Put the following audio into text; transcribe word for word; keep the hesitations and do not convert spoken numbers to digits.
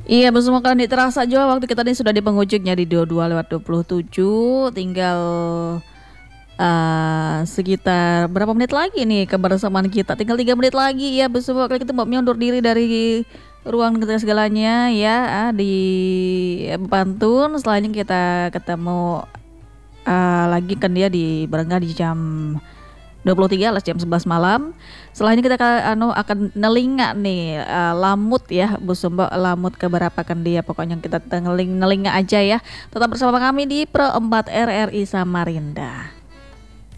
Iya, bersama kalian terasa juga waktu kita ini sudah di penghujungnya di dua puluh dua lewat dua puluh tujuh, tinggal eh sekitar berapa menit lagi nih kebersamaan kita? Tinggal tiga menit lagi ya, bersama kali kita mau undur diri dari ruang kita segalanya ya, ah, di Pantun. Selanjutnya kita ketemu eh, lagi kan dia di barangkali di jam dua puluh tiga alias jam sebelas malam. Setelah ini kita ka- anu akan nelinga nih eh, lamut ya Bu Sumba, lamut keberapa kan dia, pokoknya kita neling nelinga aja ya. Tetap bersama kami di Pro empat R R I Samarinda.